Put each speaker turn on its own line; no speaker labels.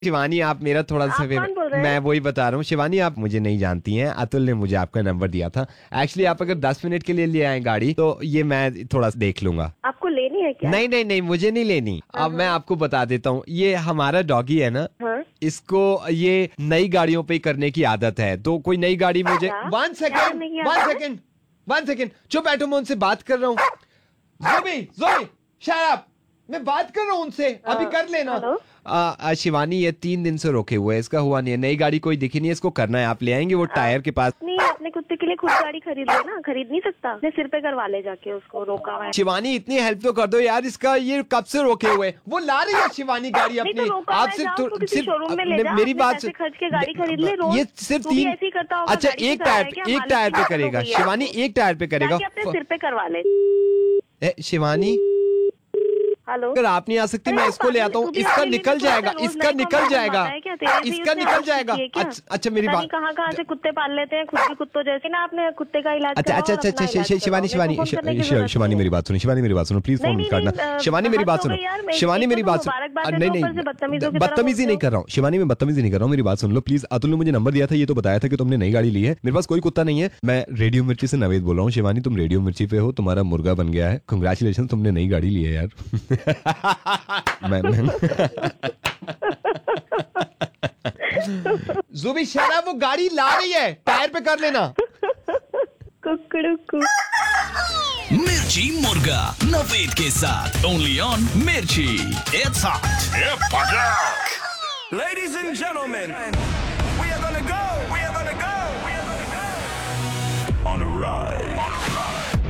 शिवानी आप मेरा थोड़ा सा
कौन बोल रहे हैं?
मैं वही बता रहा हूँ शिवानी, आप मुझे नहीं जानती हैं, अतुल ने मुझे आपका नंबर दिया था। एक्चुअली आप अगर 10 मिनट के लिए ले आए गाड़ी तो ये मैं थोड़ा देख लूंगा।
आपको लेनी है क्या?
नहीं नहीं नहीं, मुझे नहीं लेनी। अब मैं आपको बता देता हूँ, ये हमारा डॉगी है ना,
हाँ?
इसको ये नई गाड़ियों पे करने की आदत है, तो कोई नई गाड़ी मुझे
क्या?
1 सेकेंड
नहीं
1 सेकेंड 1 सेकेंड चुप बैठो, मैं उनसे बात कर रहा हूँ। जोबी शट अप, मैं बात कर रहा हूँ उनसे, अभी कर लेना। शिवानी ये 3 दिन से रोके हुए है, इसका हुआ नहीं है, नई गाड़ी कोई दिखी नहीं है, इसको करना है, आप ले आएंगे वो टायर के पास।
नहीं, अपने कुत्ते के लिए खुद गाड़ी खरीद लो ना, खरीद नहीं सकता? अपने सिर पे करवा ले जाके, उसको रोका हुआ है।
शिवानी इतनी हेल्प तो कर दो यार, इसका ये कब से रोके हुए, वो ला रही है शिवानी गाड़ी अपनी। आप सिर्फ मेरी बात
खर्च के गाड़ी खरीद ले,
ये सिर्फ 3, अच्छा एक टायर पे करेगा शिवानी, एक टायर पे करेगा,
अपने सिर पे करवा ले।
शिवानी
हेलो,
अगर आप नहीं आ सकती मैं इसको ले आता हूँ, इसका निकल जाएगा, इसका निकल जाएगा, इसका निकल जाएगा। अच्छा मेरी बात,
कहाँ से कुत्ते पाल लेते हैं, खुद भी कुत्तों जैसे ना, आपने कुत्ते का इलाज।
अच्छा शिवानी मेरी बात सुनो, शिवानी मेरी बात सुनो, प्लीज फोन काटना। शिवानी मेरी बात सुनो, शिवानी मेरी बात सुनो, नहीं बदतमीजी नहीं कर रहा हूँ शिवानी, मैं बदतमीजी नहीं कर रहा हूँ, मेरी बात सुन लो प्लीज। अतुल ने मुझे नंबर दिया था, ये तो बताया था कि तुमने नई गाड़ी ली है, मेरे पास कोई कुत्ता नहीं है। मैं रेडियो मिर्ची से नवेद बोल रहा हूँ। शिवानी तुम रेडियो मिर्ची पे हो, तुम्हारा मुर्गा बन गया है, कंग्रेचुलेशन, तुमने नई गाड़ी ली है यार। मैं ज़ुबी शरा, वो गाड़ी ला रही है, टायर पे कर लेना।
कुकड़ू
मिर्ची मुर्गा नवेद के साथ, ओनली ऑन मिर्ची। It's hot.
Ladies and gentlemen, we are gonna go.